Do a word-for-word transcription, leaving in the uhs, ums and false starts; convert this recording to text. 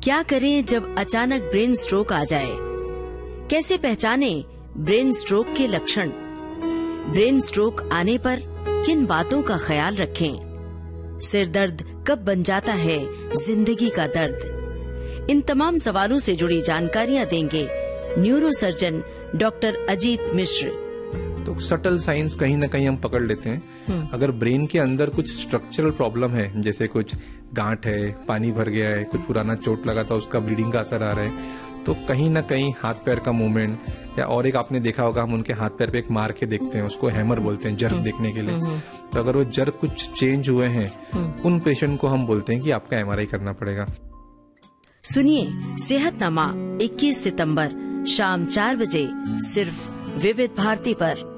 क्या करें जब अचानक ब्रेन स्ट्रोक आ जाए? कैसे पहचाने ब्रेन स्ट्रोक के लक्षण? ब्रेन स्ट्रोक आने पर किन बातों का ख्याल रखें? सिर दर्द कब बन जाता है जिंदगी का दर्द? इन तमाम सवालों से जुड़ी जानकारियां देंगे न्यूरोसर्जन डॉक्टर अजीत मिश्र। तो सटल साइंस कहीं ना कहीं हम पकड़ लेते हैं। अगर ब्रेन के अंदर कुछ स्ट्रक्चरल प्रॉब्लम है, जैसे कुछ गांठ है, पानी भर गया है, कुछ पुराना चोट लगा था उसका ब्लीडिंग का असर आ रहा है, तो कहीं ना कहीं हाथ पैर का मूवमेंट, या और एक आपने देखा होगा हम उनके हाथ पैर पे एक मार के देखते हैं, उसको हैमर बोलते हैं, जर्क देखने के लिए। तो अगर वो जर्क कुछ चेंज हुए हैं, उन पेशेंट को हम बोलते हैं कि आपका एमआरआई करना पड़ेगा। सुनिए सेहतनामा इक्कीस सितंबर शाम चार बजे सिर्फ विविध भारती पर।